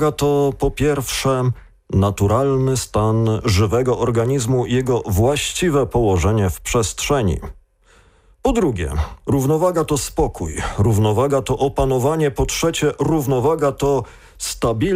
To po pierwsze naturalny stan żywego organizmu i jego właściwe położenie w przestrzeni. Po drugie, równowaga to spokój, równowaga to opanowanie, po trzecie, równowaga to stabilność.